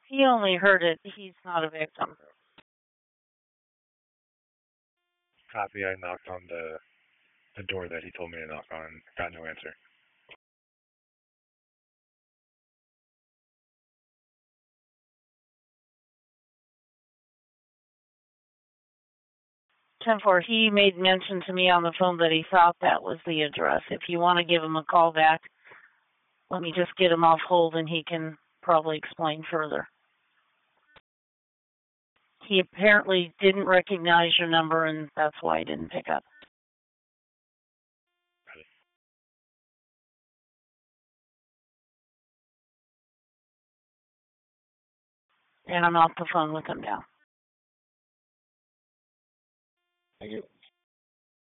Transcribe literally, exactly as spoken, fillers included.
He only heard it. He's not a victim. Copy. I knocked on the the door that he told me to knock on. Got no answer. ten four, he made mention to me on the phone that he thought that was the address. If you want to give him a call back, let me just get him off hold and he can probably explain further. He apparently didn't recognize your number and that's why he didn't pick up. And I'm off the phone with him now. Thank you.